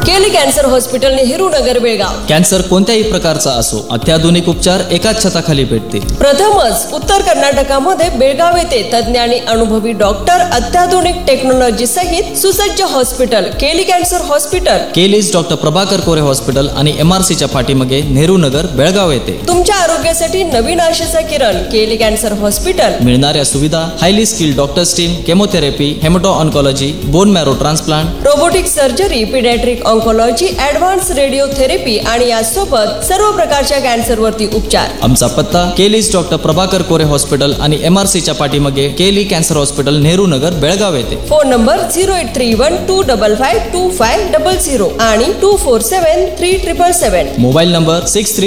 केली cancer hospital, Nehru Nagar, Belgaum. Cancer कोणत्याही प्रकारचा असो, अत्याधुनिक उपचार एकाच छताखाली भेटतील. प्रथमच उत्तर कर्नाटकामध्ये बेळगाव येथे तज्ञ आणि अनुभवी डॉक्टर, अत्याधुनिक टेक्नॉलॉजी सहित सुसज्ज हॉस्पिटल केली कॅन्सर हॉस्पिटल. केलीज डॉक्टर प्रभाकर कोरे हॉस्पिटल आणि MRCच्या पाठीमागे नेहरू नगर, बेळगाव येथे. तुमच्या आरोग्यासाठी नवीन आशेचा किरण केली कॅन्सर हॉस्पिटल. मिळणाऱ्या सुविधा: highly skilled doctors team, chemotherapy, हेमॅटो oncology, bone marrow transplant, robotic surgery, paediatric oncology, advance radiotherapy आणि यासोबत सर्व प्रकारच्या कॅन्सरवरती उपचार. आमचा पत्ता: केलीज डॉक्टर प्रभाकर कोरे हॉस्पिटल आणि MRCच्या पाठीमागे केली कॅन्सर हॉस्पिटल, नेहरू नगर, बेळगाव येथे. फोन नंबर 0831255500 आणि 247377. मोबाईल नंबर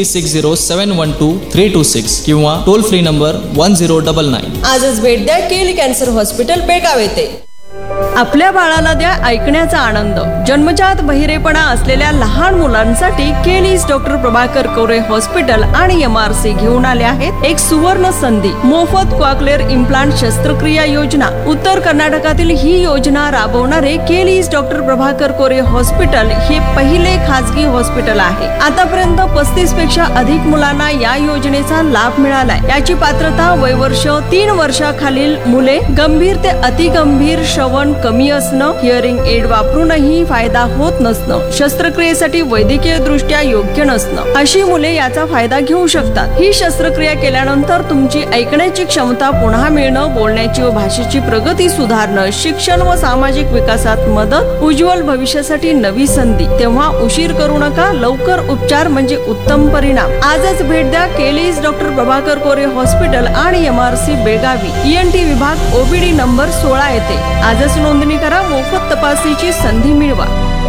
6360712326 किंवा टोल फ्री नंबर 1099. आजच भेट द्या केली कॅन्सर हॉस्पिटल, बेळगाव येथे. आपल्या बाळाला द्या ऐकण्याचा आनंद. जन्मजात बहिरेपणा असलेल्या लहान मुलांसाठी केलीज डॉक्टर प्रभाकर कोरे हॉस्पिटल आणि MRC घेऊन आले आहेत एक सुवर्ण संधी. मोफत क्वाक्लेअर इम्प्लांट शस्त्रक्रिया योजना. उत्तर कर्नाटकातील ही योजना राबवणारे केलीज डॉक्टर प्रभाकर कोरे हॉस्पिटल हे पहिले खासगी हॉस्पिटल आहे. आतापर्यंत 35 पेक्षा अधिक मुलांना या योजनेचा लाभ मिळालाय. याची पात्रता: वयवर्ष 3 वर्षाखालील मुले, गंभीर ते अतिगंभीर, श्रवण कमी असणं, हिअरिंग एड वापरूनही फायदा होत नसणं, शस्त्रक्रियेसाठी वैद्यकीय दृष्ट्या योग्य नसणं, अशी मुले याचा फायदा घेऊ शकतात. ही शस्त्रक्रिया केल्यानंतर तुमची ऐकण्याची क्षमता पुन्हा मिळणं, बोलण्याची व भाषेची प्रगती सुधारणं, शिक्षण व सामाजिक विकासात मदत, उज्ज्वल भविष्यासाठी नवी संधी. तेव्हा उशीर करू नका. लवकर उपचार म्हणजे उत्तम परिणाम. आजच भेट द्या केलीज डॉक्टर प्रभाकर कोरे हॉस्पिटल आणि MRC, बेळगावी. ENT विभाग, OPD नंबर 16 येथे. आजच नोंदणी करा. मोफत तपासणीची संधी मिळवा.